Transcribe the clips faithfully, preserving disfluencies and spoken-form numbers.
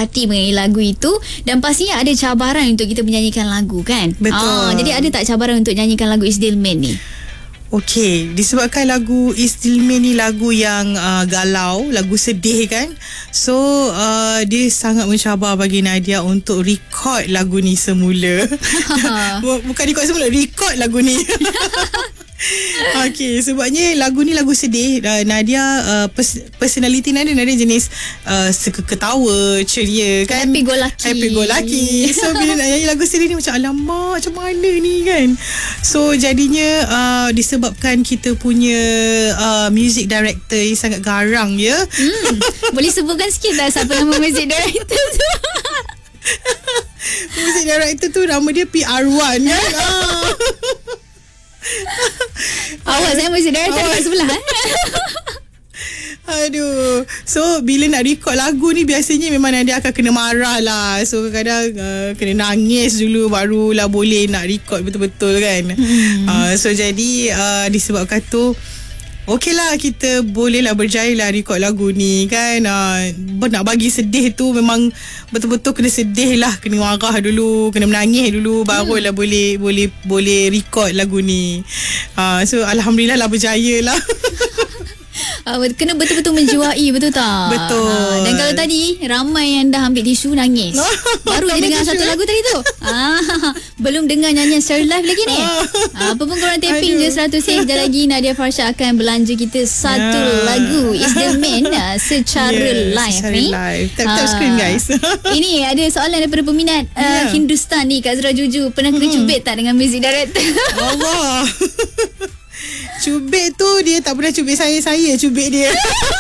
hati mengenai lagu itu, dan pastinya ada cabaran untuk kita menyanyikan lagu kan. Betul. Ah, jadi ada tak cabaran untuk nyanyikan lagu Isdilmen ni? Okey, disebabkan lagu Isdilmen ni lagu yang uh, galau, lagu sedih kan. So uh, dia sangat mencabar bagi Nadia untuk record lagu ni semula. Bukan record semula, record lagu ni. Okey, sebabnya lagu ni lagu sedih. uh, Nadia uh, pers- personality Nadia Nadia jenis uh, suka ketawa, ceria kan, happy go lucky. Happy go lucky. So bila nak nyanyi lagu sedih ni macam alamak, macam mana ni kan. So jadinya uh, disebabkan kita punya uh, music director yang sangat garang ya. Hmm, boleh sebutkan sikit tak siapa nama music director tu? Music director tu nama dia P R one kan. Awak saya music director dekat sebelah eh? Aduh. So bila nak record lagu ni biasanya memang Nadia akan kena marah lah. So kadang-kadang uh, kena nangis dulu barulah boleh nak record betul-betul kan. hmm. uh, So jadi uh, disebabkan tu okey lah, kita bolehlah berjaya lah record lagu ni kan. uh, Nak bagi sedih tu memang betul-betul kena sedih lah, kena marah dulu, kena menangis dulu, barulah hmm. boleh boleh boleh record lagu ni. uh, So Alhamdulillah lah berjaya lah. Uh, kena betul-betul menjiwai, betul tak? Betul. Uh, dan kalau tadi ramai yang dah ambil tisu nangis. Baru je dengar satu lagu tadi tu. Ah, belum dengar nyanyian secara live lagi ni. Ah, apa pun korang taping je seratus save. Sekejap lagi Nadia Farsha akan belanja kita satu yeah. lagu Isdilmen uh, secara yeah, live secara ni. live. Tap-tap screen guys. Ini ada soalan daripada peminat uh, yeah. Hindustan ni, Kak Zura Juju. Pernah kena hmm. cubit tak dengan music director? Allah. Cubit tu dia tak pernah cubit saya, saya cubit dia.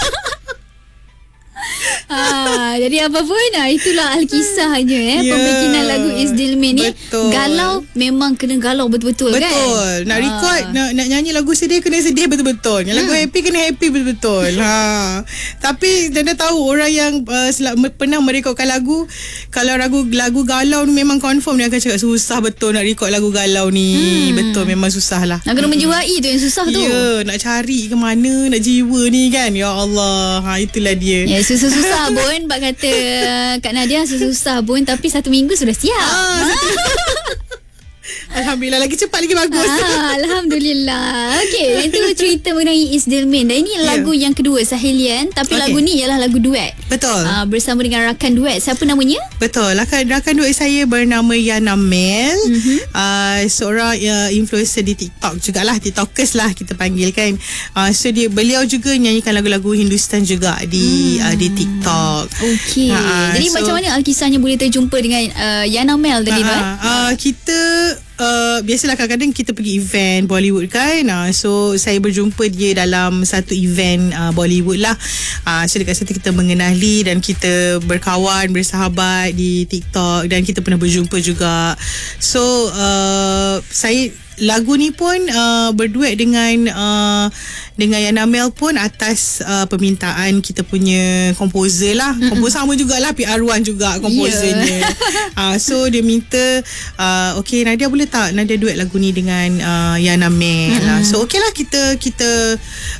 Ha, jadi apa pun nah, itulah Alkisahnya eh, yeah. Pembikinan lagu Isdilmen ni. Betul. Galau memang kena galau betul-betul, betul kan. Betul. Nak record ha. nak, nak nyanyi lagu sedih kena sedih betul-betul. Yang hmm. lagu happy kena happy betul-betul. ha. Tapi Anda tahu orang yang uh, sel- pernah merekodkan lagu, kalau lagu lagu galau ni memang confirm dia akan cakap susah betul nak record lagu galau ni. hmm. Betul, memang susah lah. Nak kena hmm. menjiwai tu yang susah tu. Ya, yeah, nak cari ke mana, nak jiwa ni kan. Ya Allah, ha, itulah dia. Ya, yeah, susah-susah pun. Bak kata Kak Nadia susah pun, tapi satu minggu sudah siap. ah, Alhamdulillah, lagi cepat lagi bagus. ah, Alhamdulillah. Okey, itu cerita mengenai Isdilmen. Dan ini yeah. lagu yang kedua Sahelian. Tapi okay. lagu ni ialah lagu duet. Betul. ah, Bersama dengan rakan duet. Siapa namanya? Betul, rakan, rakan duet saya bernama Yana Mel. mm-hmm. uh, Seorang uh, influencer di TikTok jugalah, TikTokers lah kita panggil kan. uh, So dia, beliau juga nyanyikan lagu-lagu Hindustan juga di hmm. uh, di TikTok. Okey. uh, Jadi so, macam mana Alkisahnya boleh terjumpa dengan uh, Yana Mel tadi? uh, uh, Kita Uh, biasalah kadang-kadang kita pergi event Bollywood kan. uh, So saya berjumpa dia dalam satu event uh, Bollywood lah. uh, So dekat situ kita mengenali dan kita berkawan, bersahabat di TikTok. Dan kita pernah berjumpa juga. So uh, saya lagu ni pun uh, berduet dengan uh, dengan Yana Mel pun atas uh, permintaan kita punya komposer lah. Komposer sama jugalah, P R one juga komposernya. yeah. uh, So dia minta uh, okay Nadia boleh tak Nadia duet lagu ni dengan uh, Yana Mel. mm-hmm. So okay lah, kita kita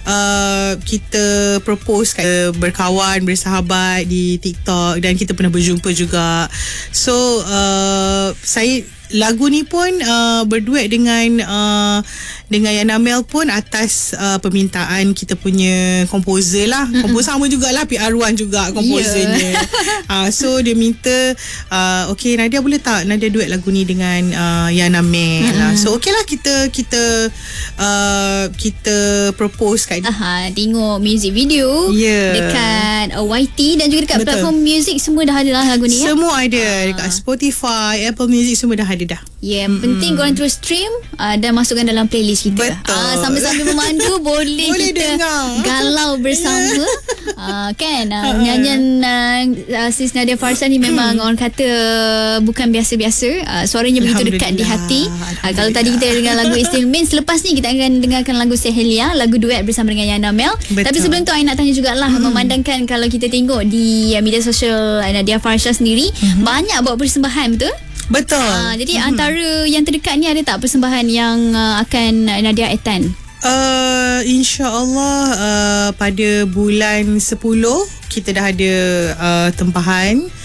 uh, kita propose kat, berkawan, bersahabat di TikTok. Dan kita pernah berjumpa juga. So uh, saya lagu ni pun uh, berduet dengan uh, dengan Yana Mel pun atas uh, permintaan kita punya komposer lah. Mm-hmm. Komposer sama jugalah, P R one juga komposernya. yeah. uh, So dia minta uh, okay Nadia boleh tak Nadia duet lagu ni dengan uh, Yana Mel. mm-hmm. So okay lah, kita kita uh, kita propose kat Aha, tengok music video yeah. dekat uh, Y T dan juga dekat Betul. platform music semua dah ada lah lagu ni. Semua ya? ada ha. dekat Spotify, Apple Music semua dah ada dah. Ya, yeah, mm-hmm. penting korang terus stream uh, dan masukkan dalam playlist kita. Betul. Uh, sambil-sambil memandu boleh, boleh kita dengar. galau bersama. uh, kan uh, nyanyian uh, Sis Nadia Farsha ni memang orang kata bukan biasa-biasa. uh, Suaranya begitu dekat di hati. uh, Kalau tadi kita dengar lagu Isdilmen, selepas ni kita akan dengarkan lagu Sahelia, lagu duet bersama dengan Yana Mel. Betul. Tapi sebelum tu I nak tanya jugalah, hmm. memandangkan kalau kita tengok di uh, media sosial uh, Nadia Farsha sendiri, hmm. banyak buat persembahan, betul? Betul. Uh, jadi hmm. antara yang terdekat ni ada tak persembahan yang uh, akan Nadia attend? Uh, InsyaAllah uh, pada bulan sepuluh kita dah ada uh, tempahan.